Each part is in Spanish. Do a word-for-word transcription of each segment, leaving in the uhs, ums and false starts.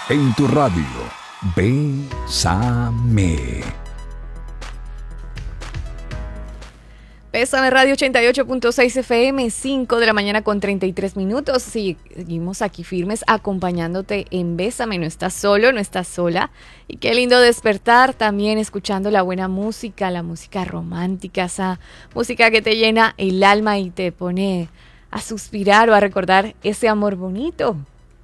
En tu radio, Bésame. Bésame Radio ochenta y ocho punto seis F M, cinco de la mañana con treinta y tres minutos. Sí, seguimos aquí firmes acompañándote en Bésame. No estás solo, no estás sola. Y qué lindo despertar también escuchando la buena música, la música romántica, esa música que te llena el alma y te pone a suspirar o a recordar ese amor bonito.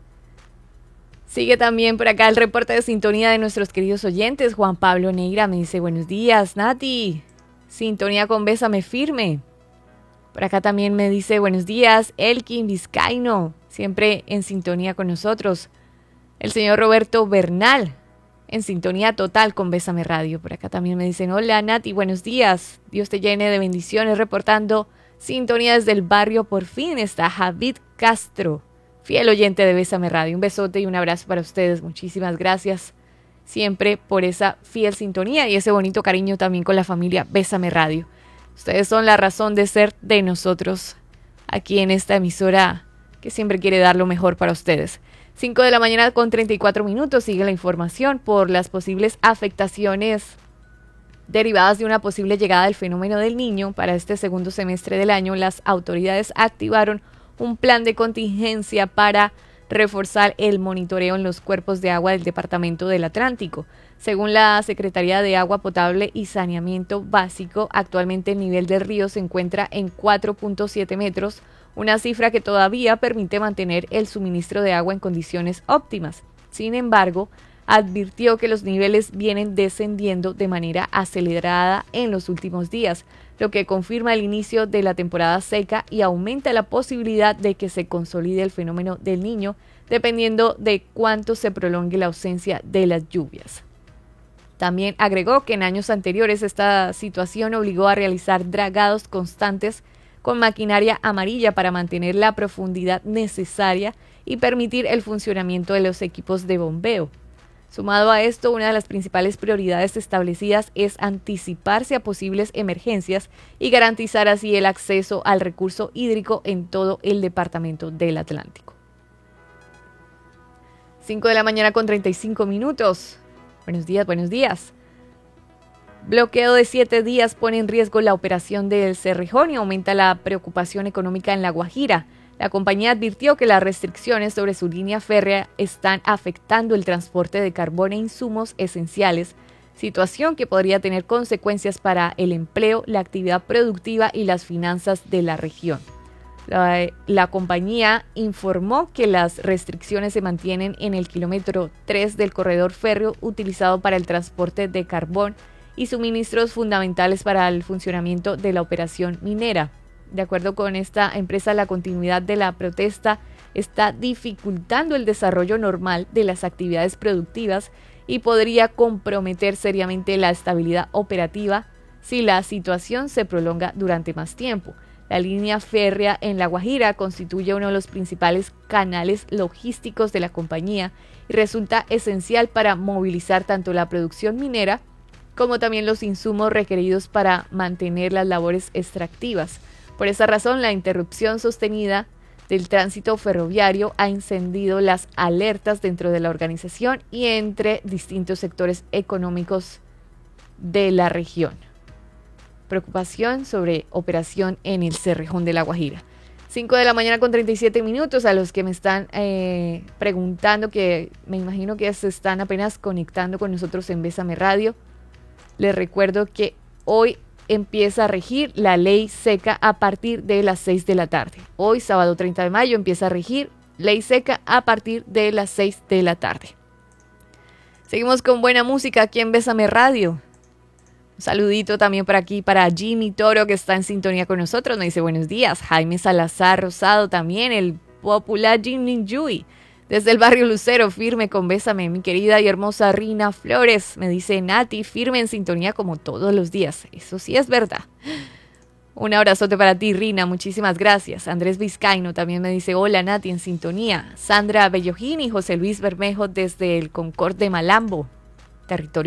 Sigue también por acá el reporte de sintonía de nuestros queridos oyentes. Juan Pablo Neira me dice: buenos días, Nati. Sintonía con Bésame firme. Por acá también me dice: buenos días, Elkin Vizcaíno, siempre en sintonía con nosotros. El señor Roberto Bernal, en sintonía total con Bésame Radio. Por acá también me dicen: hola, Nati, buenos días. Dios te llene de bendiciones. Reportando sintonía desde el barrio Por Fin está Javid Castro, fiel oyente de Bésame Radio. Un besote y un abrazo para ustedes. Muchísimas gracias siempre por esa fiel sintonía y ese bonito cariño también con la familia Bésame Radio. Ustedes son la razón de ser de nosotros aquí en esta emisora que siempre quiere dar lo mejor para ustedes. cinco de la mañana con treinta y cuatro minutos. Sigue la información por las posibles afectaciones derivadas de una posible llegada del fenómeno del Niño para este segundo semestre del año. Las autoridades activaron un plan de contingencia para reforzar el monitoreo en los cuerpos de agua del Departamento del Atlántico. Según la Secretaría de Agua Potable y Saneamiento Básico, actualmente el nivel del río se encuentra en cuatro punto siete metros, una cifra que todavía permite mantener el suministro de agua en condiciones óptimas. Sin embargo, advirtió que los niveles vienen descendiendo de manera acelerada en los últimos días, lo que confirma el inicio de la temporada seca y aumenta la posibilidad de que se consolide el fenómeno del Niño, dependiendo de cuánto se prolongue la ausencia de las lluvias. También agregó que en años anteriores esta situación obligó a realizar dragados constantes con maquinaria amarilla para mantener la profundidad necesaria y permitir el funcionamiento de los equipos de bombeo. Sumado a esto, una de las principales prioridades establecidas es anticiparse a posibles emergencias y garantizar así el acceso al recurso hídrico en todo el Departamento del Atlántico. cinco de la mañana con treinta y cinco minutos. Buenos días, buenos días. Bloqueo de siete días pone en riesgo la operación del Cerrejón y aumenta la preocupación económica en La Guajira. La compañía advirtió que las restricciones sobre su línea férrea están afectando el transporte de carbón e insumos esenciales, situación que podría tener consecuencias para el empleo, la actividad productiva y las finanzas de la región. La, la compañía informó que las restricciones se mantienen en el kilómetro tres del corredor férreo utilizado para el transporte de carbón y suministros fundamentales para el funcionamiento de la operación minera. De acuerdo con esta empresa, la continuidad de la protesta está dificultando el desarrollo normal de las actividades productivas y podría comprometer seriamente la estabilidad operativa si la situación se prolonga durante más tiempo. La línea férrea en La Guajira constituye uno de los principales canales logísticos de la compañía y resulta esencial para movilizar tanto la producción minera como también los insumos requeridos para mantener las labores extractivas. Por esa razón, la interrupción sostenida del tránsito ferroviario ha encendido las alertas dentro de la organización y entre distintos sectores económicos de la región. Preocupación sobre operación en el Cerrejón de La Guajira. cinco de la mañana con treinta y siete minutos. A los que me están eh, preguntando, que me imagino que se están apenas conectando con nosotros en Bésame Radio, les recuerdo que hoy empieza a regir la ley seca a partir de las seis de la tarde. Hoy, sábado treinta de mayo, empieza a regir ley seca a partir de las seis de la tarde. Seguimos con buena música aquí en Bésame Radio. Un saludito también por aquí para Jimmy Toro, que está en sintonía con nosotros. Me dice: buenos días. Jaime Salazar Rosado también, el popular Jimmy Yui. Desde el barrio Lucero, firme con Bésame, mi querida y hermosa Rina Flores. Me dice: Nati, firme en sintonía como todos los días. Eso sí es verdad. Un abrazote para ti, Rina. Muchísimas gracias. Andrés Vizcaíno también me dice: hola, Nati, en sintonía. Sandra Bellojín y José Luis Bermejo desde el Concord de Malambo, territorio